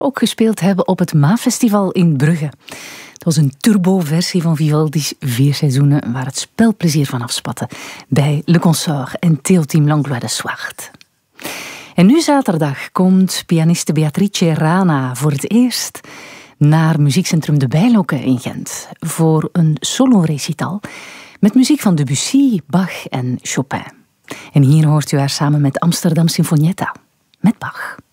ook gespeeld hebben op het Maafestival in Brugge. Het was een turbo-versie van Vivaldi's 4 seizoenen waar het spelplezier van afspatte bij Le Consort en Théotime Langlois de Swart. En nu zaterdag komt pianiste Beatrice Rana voor het eerst naar muziekcentrum De Bijlokke in Gent voor een solo-recital met muziek van Debussy, Bach en Chopin. En hier hoort u haar samen met Amsterdam Sinfonietta, met Bach.